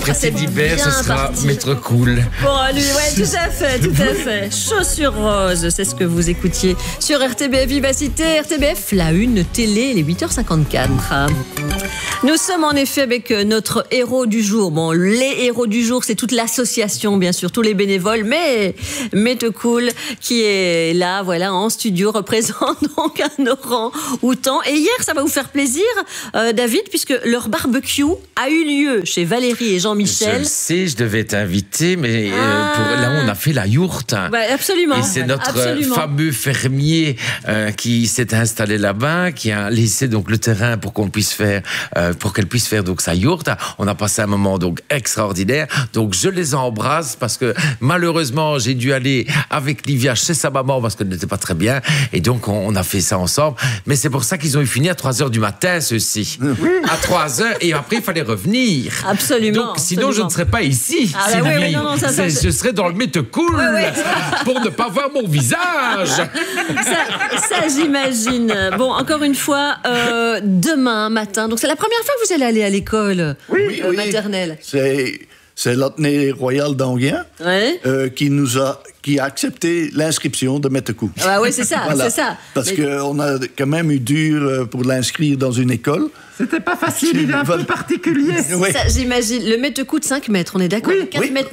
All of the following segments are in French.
Après cet hiver, ce sera Maître Cool. Pour lui, ouais, tout à fait. Chaussures roses, c'est ce que vous écoutiez sur RTBF Vivacité, RTBF, la une télé, il est 8h54. Nous sommes en effet avec notre héros du jour. Bon, les héros du jour, c'est toute l'association, bien sûr, tous les bénévoles, mais Maître Cool qui est là, voilà, en studio, représente donc un orang-outan. Et hier, ça va vous faire plaisir, David, puisque leur barbecue a eu lieu chez Valérie et Jean-Michel. Je le sais, je devais t'inviter, mais là, on a fait la yourte. Bah, absolument. Et c'est notre fameux fermier qui s'est installé là-bas, qui a laissé donc le terrain pour qu'on puisse faire, pour qu'elle puisse faire donc sa yourte. On a passé un moment donc extraordinaire. Donc je les embrasse parce que malheureusement j'ai dû aller avec Livia chez sa maman parce qu'elle n'était pas très bien. Et donc on a fait ça ensemble. Mais c'est pour ça qu'ils ont eu fini à 3h du matin, ceux-ci. Oui. À 3h et après il fallait revenir. Absolument. Donc sinon je ne serais pas ici. Ah, Sylvie. oui, non, je serais dans le Maître Cool pour ne pas voir mon visage. Ça j'imagine. Bon, encore une fois, demain matin. Donc c'est la première fois que vous allez aller à l'école maternelle. C'est l'Athénée royale d'Anguien qui a accepté l'inscription de Maître Cool. Ah oui, c'est ça, voilà. c'est ça. Parce qu'on a quand même eu dur pour l'inscrire dans une école. C'était pas facile, il est un peu particulier. Oui. Ça, j'imagine. Le Maître Cool de 5 mètres, on est d'accord? 4 mètres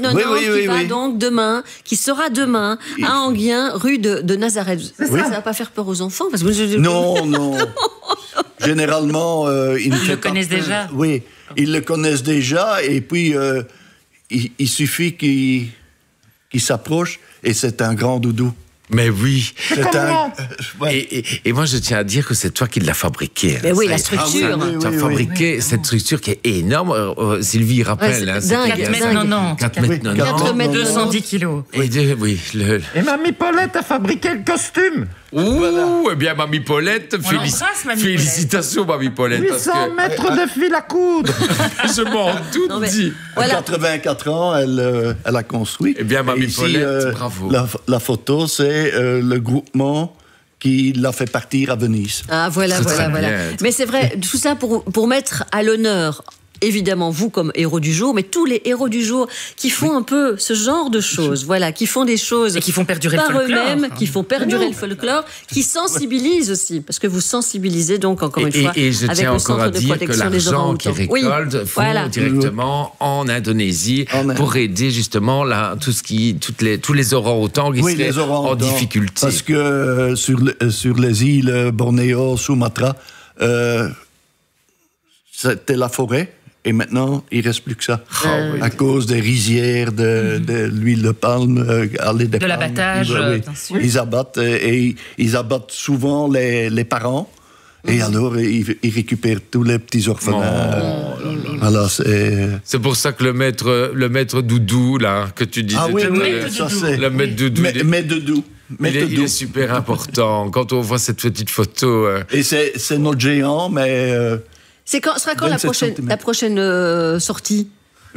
90 qui sera demain à Anguien, rue de Nazareth. Ça va pas faire peur aux enfants parce que Non. Généralement, ils le connaissent déjà. Oui, ils le connaissent déjà et puis il suffit qu'ils s'approchent et c'est un grand doudou. Mais oui. Ouais. Et moi, je tiens à dire que c'est toi qui l'as fabriqué. Mais oui, la structure. Tu as fabriqué cette structure qui est énorme. Sylvie rappelle. Ouais, c'est dingue. 4 mètres 90. 4 mètres 210 kilos. Et Mamie Paulette a fabriqué le costume. Eh bien, Mamie Paulette, félicitations, Mamie Paulette. 800 mètres de fil à coudre. Je m'en doute. À 84 ans, elle a construit. Eh bien, Mamie Paulette, bravo. La photo, c'est le groupement qui l'a fait partir à Venise. Ah, voilà. Mais c'est vrai, tout ça pour mettre à l'honneur, évidemment, vous comme héros du jour, mais tous les héros du jour qui font un peu ce genre de choses, voilà, qui font des choses et qui font perdurer le folklore, eux-mêmes, qui font perdurer le folklore, qui sensibilisent aussi, parce que vous sensibilisez donc encore une fois et je avec tiens le encore centre à de dire que protection des l'argent qu'ils récoltent vont directement en Indonésie pour aider justement tous les orang-outans qui seraient en difficulté. Parce que sur les îles Bornéo, Sumatra, c'était la forêt. Et maintenant, il ne reste plus que ça. À cause des rizières, de l'huile de palme, de l'abattage. Ils abattent souvent les parents. Et alors, ils récupèrent tous les petits orphelins. Alors, c'est pour ça que le maître Doudou, là, que tu disais. Le maître Doudou. Il est super important. Quand on voit cette petite photo. Et c'est notre géant, mais. Sera quand la prochaine sortie?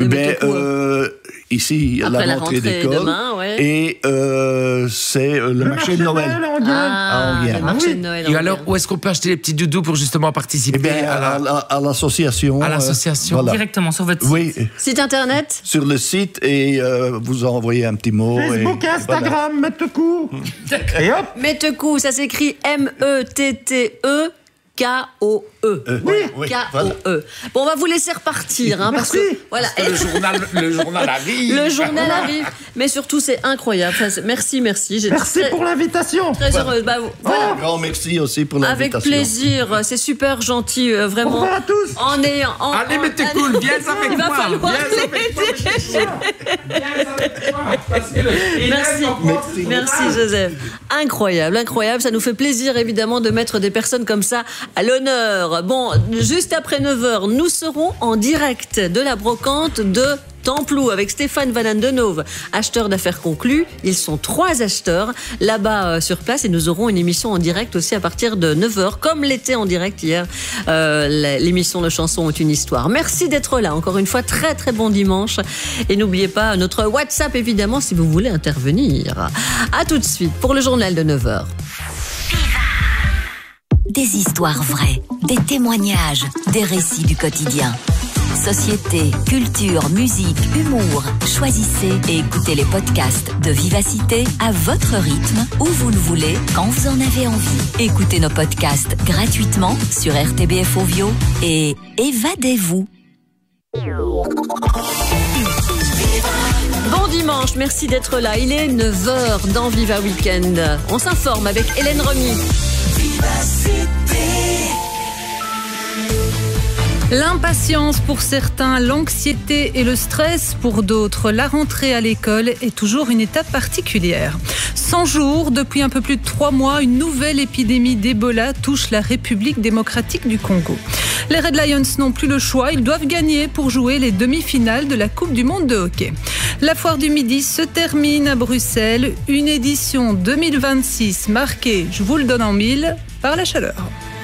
Ici, à la rentrée d'école. Demain, et c'est le marché de Noël. À Anguien. Le marché de Noël. Et alors, où est-ce qu'on peut acheter les petits doudous pour justement participer à l'association. À l'association. Voilà. Directement sur votre site. Site internet? Sur le site et vous envoyez un petit mot. Facebook et Instagram, Maître Cool. Et hop. Maître Cool, ça s'écrit METTE. K-O-E. K-O-E. Bon, on va vous laisser repartir. Parce que, voilà. Le journal arrive. Le journal arrive. Mais surtout, c'est incroyable. Merci. Merci pour l'invitation. Très heureuse. Voilà. Un grand merci aussi pour l'invitation. Avec plaisir. C'est super gentil, vraiment. Au revoir à tous. Allez, Maître Cool, viens avec moi. Il va falloir Merci, Joseph. Incroyable. Ça nous fait plaisir, évidemment, de mettre des personnes comme ça à l'honneur. Bon, juste après 9h, nous serons en direct de la brocante de Templou avec Stéphane Van Andenove, acheteur d'affaires conclues. Ils sont 3 acheteurs là-bas sur place et nous aurons une émission en direct aussi à partir de 9h, comme l'était en direct hier l'émission de chansons ont une histoire. Merci d'être là. Encore une fois, très très bon dimanche. Et n'oubliez pas notre WhatsApp, évidemment, si vous voulez intervenir. À tout de suite pour le journal de 9h. Des histoires vraies, des témoignages, des récits du quotidien. Société, culture, musique, humour. Choisissez et écoutez les podcasts de Vivacité à votre rythme, où vous le voulez, quand vous en avez envie. Écoutez nos podcasts gratuitement sur RTBF Ovio et évadez-vous. Bon dimanche, merci d'être là. Il est 9h dans Viva Weekend. On s'informe avec Hélène Remy. L'impatience pour certains, l'anxiété et le stress pour d'autres. La rentrée à l'école est toujours une étape particulière. 100 jours, depuis un peu plus de 3 mois, une nouvelle épidémie d'Ebola touche la République démocratique du Congo. Les Red Lions n'ont plus le choix, ils doivent gagner pour jouer les demi-finales de la Coupe du monde de hockey. La foire du Midi se termine à Bruxelles, une édition 2026 marquée, je vous le donne en mille, par la chaleur.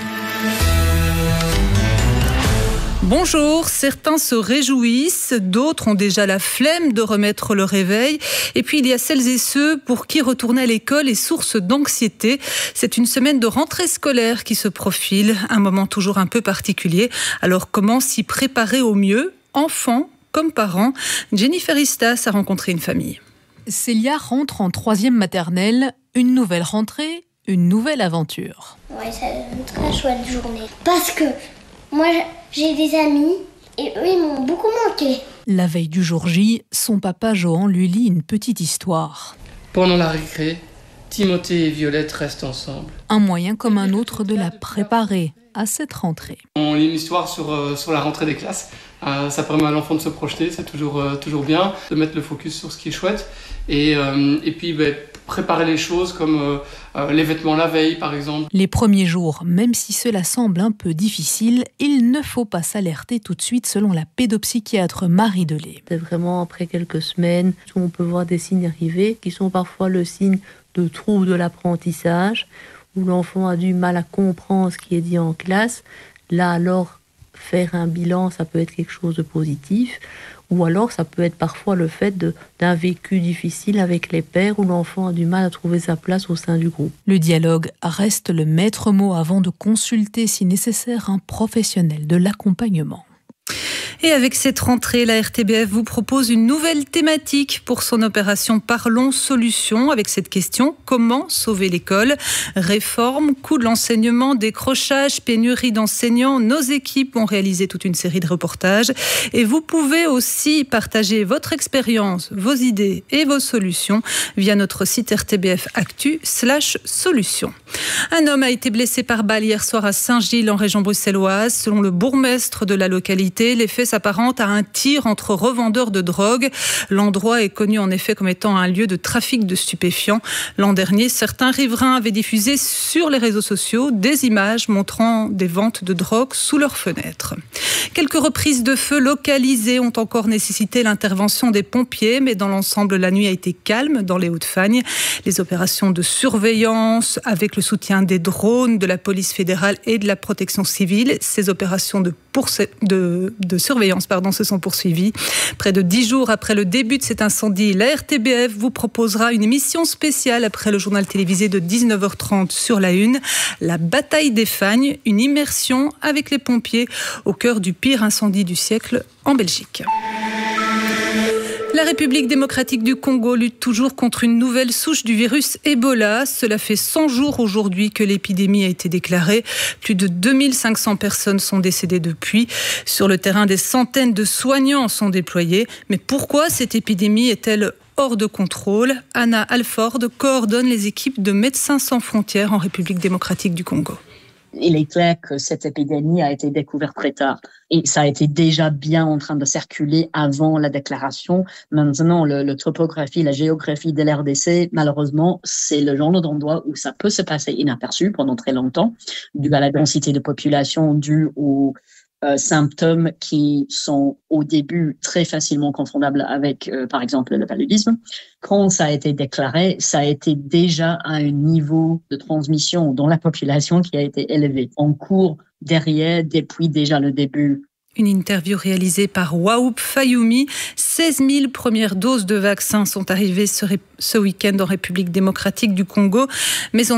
Bonjour, certains se réjouissent, d'autres ont déjà la flemme de remettre le réveil. Et puis il y a celles et ceux pour qui retourner à l'école est source d'anxiété. C'est une semaine de rentrée scolaire qui se profile, un moment toujours un peu particulier. Alors comment s'y préparer au mieux, enfants comme parents? Jennifer Istas a rencontré une famille. Célia rentre en 3e maternelle, une nouvelle rentrée, une nouvelle aventure. Ouais, c'est une très chouette journée. Parce que moi, j'ai des amis et eux, ils m'ont beaucoup manqué. La veille du jour J, son papa Johan lui lit une petite histoire. Pendant la récré, Timothée et Violette restent ensemble. Un moyen comme un autre de la préparer à cette rentrée. On lit une histoire sur la rentrée des classes. Ça permet à l'enfant de se projeter, c'est toujours bien, de mettre le focus sur ce qui est chouette. Et puis préparer les choses comme les vêtements la veille par exemple. Les premiers jours, même si cela semble un peu difficile, il ne faut pas s'alerter tout de suite selon la pédopsychiatre Marie Delay. C'est vraiment après quelques semaines où on peut voir des signes arriver qui sont parfois le signe de troubles de l'apprentissage, où l'enfant a du mal à comprendre ce qui est dit en classe. Là alors, faire un bilan, ça peut être quelque chose de positif. Ou alors, ça peut être parfois le fait d'un vécu difficile avec les pairs où l'enfant a du mal à trouver sa place au sein du groupe. Le dialogue reste le maître mot avant de consulter, si nécessaire, un professionnel de l'accompagnement. Et avec cette rentrée, la RTBF vous propose une nouvelle thématique pour son opération Parlons Solutions, avec cette question: comment sauver l'école? Réforme, coût de l'enseignement, décrochage, pénurie d'enseignants. Nos équipes ont réalisé toute une série de reportages et vous pouvez aussi partager votre expérience, vos idées et vos solutions via notre site rtbfactu/solutions. Un homme a été blessé par balle hier soir à Saint-Gilles en région bruxelloise. Selon le bourgmestre de la localité, les faits s'apparente à un tir entre revendeurs de drogue. L'endroit est connu en effet comme étant un lieu de trafic de stupéfiants. L'an dernier, certains riverains avaient diffusé sur les réseaux sociaux des images montrant des ventes de drogue sous leurs fenêtres. Quelques reprises de feu localisées ont encore nécessité l'intervention des pompiers, mais dans l'ensemble, la nuit a été calme dans les Hauts-de-Fagne. Les opérations de surveillance avec le soutien des drones, de la police fédérale et de la protection civile, ces opérations de surveillance se sont poursuivies. Près de 10 jours après le début de cet incendie, la RTBF vous proposera une émission spéciale après le journal télévisé de 19h30 sur la Une, la bataille des Fagnes, une immersion avec les pompiers au cœur du pire incendie du siècle en Belgique. La République démocratique du Congo lutte toujours contre une nouvelle souche du virus Ebola. Cela fait 100 jours aujourd'hui que l'épidémie a été déclarée. Plus de 2500 personnes sont décédées depuis. Sur le terrain, des centaines de soignants sont déployés. Mais pourquoi cette épidémie est-elle hors de contrôle? Anna Alford coordonne les équipes de Médecins sans frontières en République démocratique du Congo. Il est clair que cette épidémie a été découverte très tard et ça a été déjà bien en train de circuler avant la déclaration. Maintenant, la topographie, la géographie de l'RDC, malheureusement, c'est le genre d'endroit où ça peut se passer inaperçu pendant très longtemps, dû à la densité de population, dû aux symptômes qui sont au début très facilement confondables avec, par exemple, le paludisme. Quand ça a été déclaré, ça a été déjà à un niveau de transmission dans la population qui a été élevé. On court derrière depuis déjà le début. Une interview réalisée par Waoup Fayoumi. 16 000 premières doses de vaccins sont arrivées ce week-end en République démocratique du Congo. Mais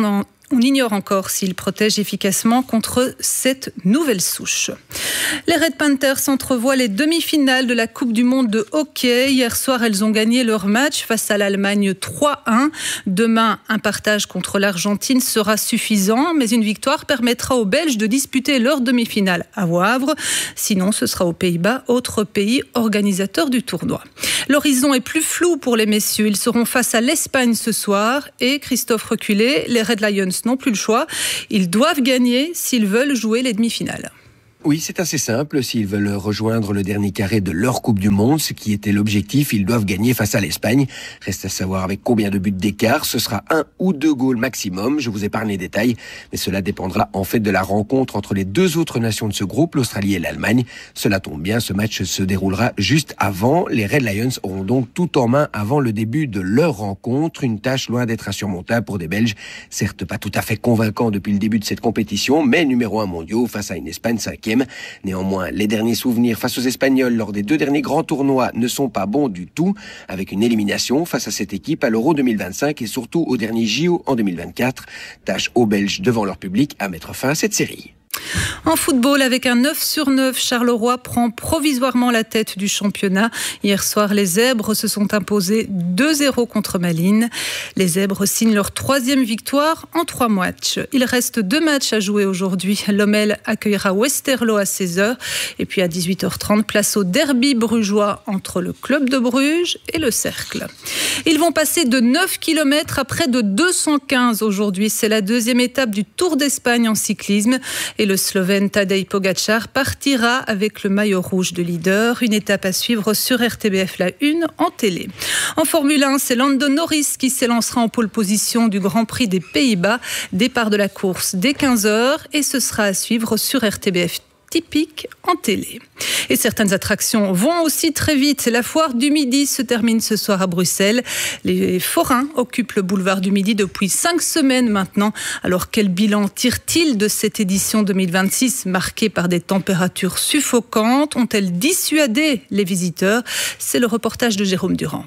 On ignore encore s'il protège efficacement contre cette nouvelle souche. Les Red Panthers entrevoient les demi-finales de la Coupe du Monde de hockey. Hier soir, elles ont gagné leur match face à l'Allemagne 3-1. Demain, un partage contre l'Argentine sera suffisant, mais une victoire permettra aux Belges de disputer leur demi-finale à Wavre. Sinon, ce sera aux Pays-Bas, autre pays organisateur du tournoi. L'horizon est plus flou pour les messieurs. Ils seront face à l'Espagne ce soir et Christophe reculé, les Red Lions n'ont plus le choix. Ils doivent gagner s'ils veulent jouer les demi-finales. Oui, c'est assez simple. S'ils veulent rejoindre le dernier carré de leur Coupe du Monde, ce qui était l'objectif, ils doivent gagner face à l'Espagne. Reste à savoir avec combien de buts d'écart. Ce sera 1 ou 2 goals maximum. Je vous épargne les détails. Mais cela dépendra en fait de la rencontre entre les deux autres nations de ce groupe, l'Australie et l'Allemagne. Cela tombe bien, ce match se déroulera juste avant. Les Red Lions auront donc tout en main avant le début de leur rencontre. Une tâche loin d'être insurmontable pour des Belges. Certes pas tout à fait convaincants depuis le début de cette compétition, mais numéro 1 mondiaux face à une Espagne 5e. Néanmoins, les derniers souvenirs face aux Espagnols lors des 2 derniers grands tournois ne sont pas bons du tout, avec une élimination face à cette équipe à l'Euro 2025 et surtout au dernier JO en 2024. Tâche aux Belges devant leur public à mettre fin à cette série. En football, avec un 9/9, Charleroi prend provisoirement la tête du championnat. Hier soir, les Zèbres se sont imposés 2-0 contre Malines. Les Zèbres signent leur 3e victoire en 3 matchs. Il reste 2 matchs à jouer aujourd'hui. Lommel accueillera Westerlo à 16h. Et puis à 18h30, place au derby brugeois entre le club de Bruges et le Cercle. Ils vont passer de 9 km à près de 215 aujourd'hui. C'est la 2e étape du Tour d'Espagne en cyclisme. Et le Slovène Tadej Pogačar partira avec le maillot rouge de leader. Une étape à suivre sur RTBF La Une en télé. En Formule 1, c'est Lando Norris qui s'élancera en pole position du Grand Prix des Pays-Bas. Départ de la course dès 15h et ce sera à suivre sur RTBF typique en télé. Et certaines attractions vont aussi très vite. La foire du Midi se termine ce soir à Bruxelles. Les forains occupent le boulevard du Midi depuis 5 semaines maintenant. Alors quel bilan tire-t-il de cette édition 2026 marquée par des températures suffocantes? Ont-elles dissuadé les visiteurs? C'est le reportage de Jérôme Durand.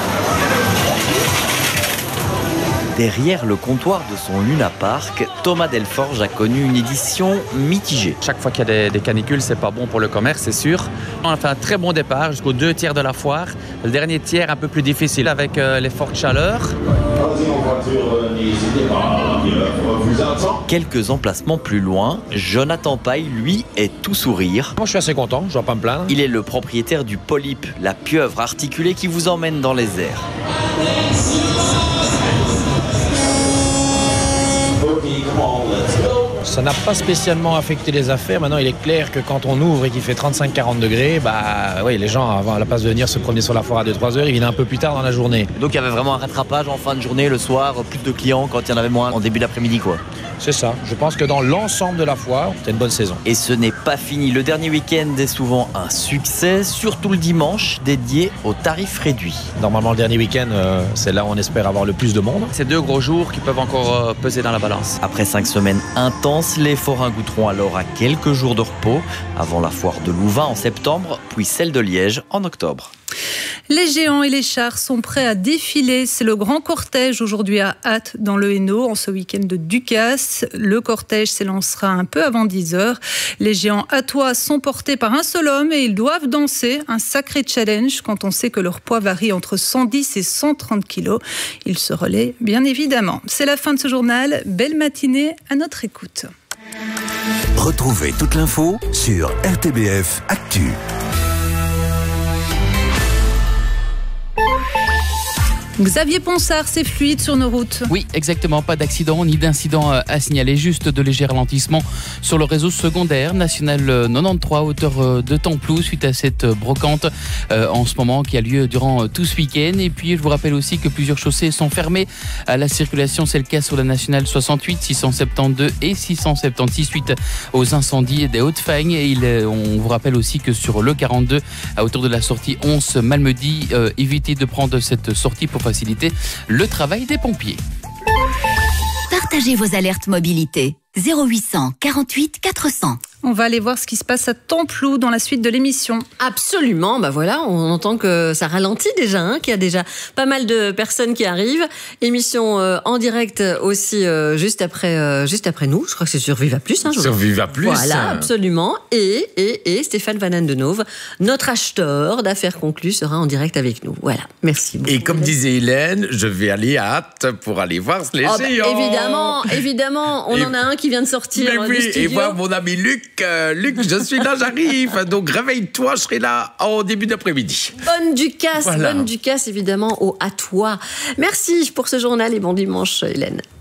Derrière le comptoir de son Luna Park, Thomas Delforge a connu une édition mitigée. Chaque fois qu'il y a des canicules, c'est pas bon pour le commerce, c'est sûr. On a fait un très bon départ jusqu'aux 2 tiers de la foire. Le dernier tiers un peu plus difficile avec les fortes chaleurs. Quelques emplacements plus loin, Jonathan Paille, lui, est tout sourire. Moi, je suis assez content, je ne dois pas me plaindre. Il est le propriétaire du Polype, la pieuvre articulée qui vous emmène dans les airs. Ça n'a pas spécialement affecté les affaires. Maintenant, il est clair que quand on ouvre et qu'il fait 35-40 degrés, les gens, à la place de venir se promener sur la foire à 2-3 heures, ils viennent un peu plus tard dans la journée. Donc il y avait vraiment un rattrapage en fin de journée, le soir, plus de clients quand il y en avait moins en début d'après-midi, quoi. C'est ça. Je pense que dans l'ensemble de la foire, c'est une bonne saison. Et ce n'est pas fini. Le dernier week-end est souvent un succès, surtout le dimanche, dédié aux tarifs réduits. Normalement, le dernier week-end, c'est là où on espère avoir le plus de monde. C'est 2 gros jours qui peuvent encore peser dans la balance. Après 5 semaines intenses, les forains goûteront alors à quelques jours de repos, avant la foire de Louvain en septembre, puis celle de Liège en octobre. Les géants et les chars sont prêts à défiler. C'est le grand cortège aujourd'hui à Ath, dans le Hainaut, en ce week-end de Ducasse. Le cortège s'élancera un peu avant 10h. Les géants athois sont portés par un seul homme et ils doivent danser. Un sacré challenge quand on sait que leur poids varie entre 110 et 130 kilos. Ils se relaient, bien évidemment. C'est la fin de ce journal. Belle matinée à notre écoute. Retrouvez toute l'info sur RTBF Actu. Xavier Ponsard, c'est fluide sur nos routes. Oui, exactement. Pas d'accident ni d'incident à signaler. Juste de légers ralentissements sur le réseau secondaire national 93, hauteur de Templou, suite à cette brocante en ce moment qui a lieu durant tout ce week-end. Et puis, je vous rappelle aussi que plusieurs chaussées sont fermées à la circulation. C'est le cas sur la nationale 68, 672 et 676 suite aux incendies des Hauts-de-Fagne. Et on vous rappelle aussi que sur le 42, à hauteur de la sortie 11 Malmedy, évitez de prendre cette sortie pour faciliter le travail des pompiers. Partagez vos alertes mobilité. 0800 48 400. On va aller voir ce qui se passe à Templou dans la suite de l'émission. Absolument, bah voilà, on entend que ça ralentit déjà, qu'il y a déjà pas mal de personnes qui arrivent. Émission en direct aussi juste après nous. Je crois que c'est sur Viva Plus. Sur Viva Plus. Voilà, absolument. Et Stéphane Van Andenove, notre acheteur d'affaires conclues, sera en direct avec nous. Voilà, merci beaucoup. Et comme disait Hélène, je vais aller à hâte pour aller voir les géants. Évidemment, on en a un qui vient de sortir du studio. Et voir mon ami Luc. Luc, je suis là, j'arrive. Donc réveille-toi, je serai là au début d'après-midi. Bonne Ducasse, évidemment, à toi. Merci pour ce journal et bon dimanche, Hélène.